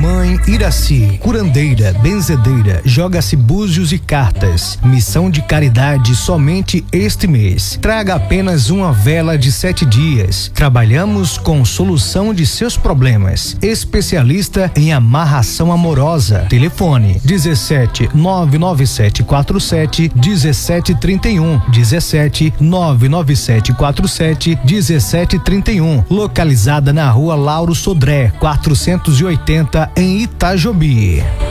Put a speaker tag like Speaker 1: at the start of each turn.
Speaker 1: Mãe Iraci, curandeira, benzedeira, joga-se búzios e cartas. Missão de caridade somente este mês. Traga apenas uma vela de 7 dias. Trabalhamos com solução de seus problemas. Especialista em amarração amorosa. Telefone 17 997 47 1731 17 997 47 1731. Localizada na Rua Lauro Sodré 480 em Itajobi.